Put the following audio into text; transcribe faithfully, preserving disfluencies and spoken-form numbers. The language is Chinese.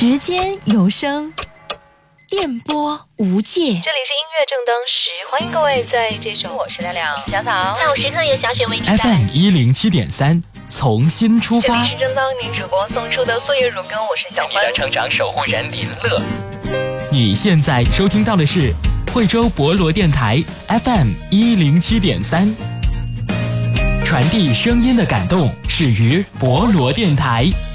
时间有声，电波无界。这里是音乐正当时，欢迎各位在这首我是亮亮小草下午时刻由小雪为您带来 F M 一零七点三，从新出发。 这里是正当您主播送出的岁月如歌，我是小欢， 你的成长守护人林乐。 你现在收听到的是惠州博罗电台 F M 一零七点三，传递声音的感动，始于博罗电台。